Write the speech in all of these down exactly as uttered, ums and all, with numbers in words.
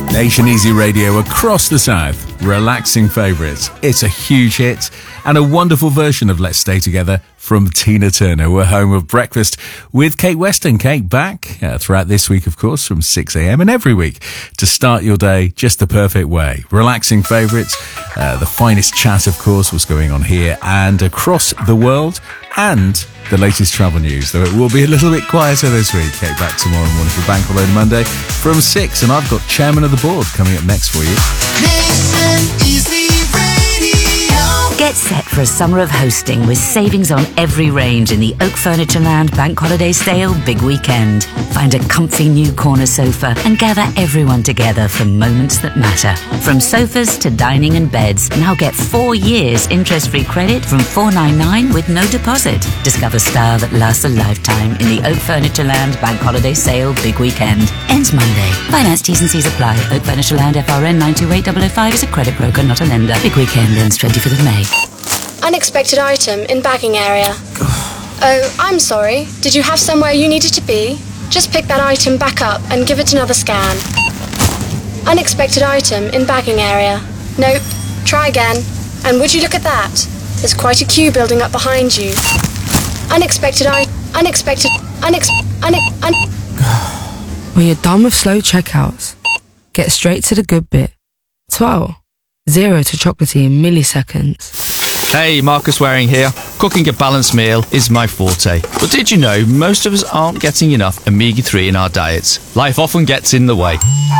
Nation Easy Radio across the South. Relaxing favourites. It's a huge hit and a wonderful version of Let's Stay Together from Tina Turner. We're home of breakfast with Kate Weston. Kate back uh, throughout this week, of course, from six a.m. and every week to start your day just the perfect way. Relaxing favourites. Uh, the finest chat, of course, was going on here and across the world, and the latest travel news, though it will be a little bit quieter this week. Kate back tomorrow morning for Bank Holiday Monday from six, and I've got Chairman of the Board coming up next for you. Nation Easy Radio. Get set for a summer of hosting with savings on every range in the Oak Furnitureland Bank Holiday Sale Big Weekend. Find a comfy new corner sofa and gather everyone together for moments that matter. From sofas to dining and beds, now get four years interest-free credit from four ninety-nine with no deposit. Discover style that lasts a lifetime in the Oak Furnitureland Bank Holiday Sale Big Weekend. Ends Monday. Finance T's and C's apply. Oak Furnitureland F R N nine two eight zero zero five is a credit broker, not a lender. Big Weekend ends twenty-fifth of May. Unexpected item in bagging area. Oh, I'm sorry. Did you have somewhere you needed to be? Just pick that item back up and give it another scan. Unexpected item in bagging area. Nope. Try again. And would you look at that? There's quite a queue building up behind you. Unexpected I... Unexpected... Unex... Unex... Un... When you're done with slow checkouts, get straight to the good bit. twelve. Zero to chocolatey in milliseconds. Hey, Marcus Waring here. Cooking a balanced meal is my forte. But did you know most of us aren't getting enough omega three in our diets? Life often gets in the way.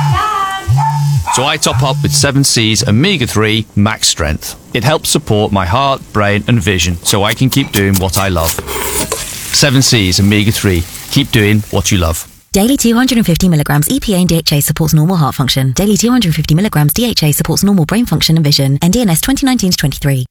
So I top up with seven C's omega three Max Strength. It helps support my heart, brain and vision so I can keep doing what I love. seven C's omega three. Keep doing what you love. Daily two hundred fifty milligrams E P A and D H A supports normal heart function. Daily two hundred fifty milligrams D H A supports normal brain function and vision. N D N S twenty nineteen to twenty-three.